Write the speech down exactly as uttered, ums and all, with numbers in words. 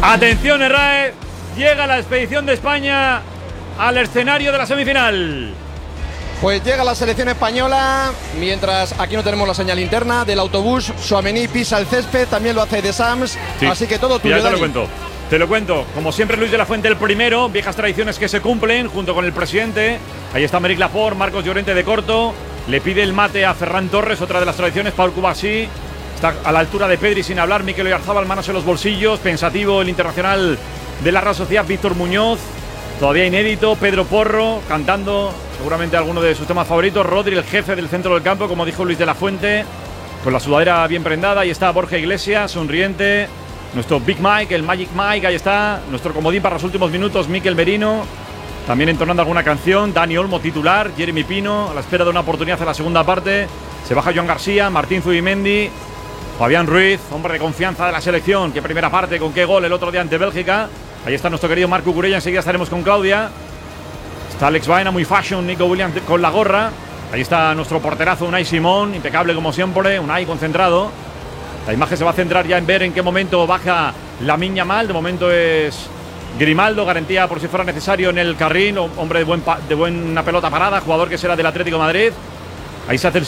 Atención, Herraez, llega la expedición de España al escenario de la semifinal. Pues llega la selección española, mientras aquí no tenemos la señal interna del autobús. Tchouaméni pisa el césped, también lo hace de Sams, sí. Así que todo tuyo, ya te Dani. lo cuento. Te lo cuento, como siempre Luis de la Fuente el primero, viejas tradiciones que se cumplen junto con el presidente. Ahí está Meric Laporte, Marcos Llorente de corto, le pide el mate a Ferran Torres, otra de las tradiciones. Paul Cubasí está a la altura de Pedri sin hablar. Mikel Oyarzabal, manos en los bolsillos, pensativo el internacional de la Real Sociedad, Víctor Muñoz, todavía inédito. Pedro Porro cantando seguramente alguno de sus temas favoritos. Rodri, el jefe del centro del campo, como dijo Luis de la Fuente, con la sudadera bien prendada. Ahí está Borja Iglesias, sonriente. Nuestro Big Mike, el Magic Mike, ahí está. Nuestro comodín para los últimos minutos, Mikel Merino, también entonando alguna canción. Dani Olmo titular, Jeremy Pino a la espera de una oportunidad en la segunda parte. Se baja Joan García, Martín Zubimendi, Fabián Ruiz, hombre de confianza de la selección. Qué primera parte, con qué gol el otro día ante Bélgica. Ahí está nuestro querido Marc Cucurella, enseguida estaremos con Claudia. Está Alex Baena, muy fashion, Nico Williams con la gorra. Ahí está nuestro porterazo Unai Simón, impecable como siempre, Unai concentrado. La imagen se va a centrar ya en ver en qué momento baja Lamine Yamal. De momento es Grimaldo, garantía por si fuera necesario en el carril, hombre de, buen de buena pelota parada, jugador que será del Atlético de Madrid. Ahí se hace el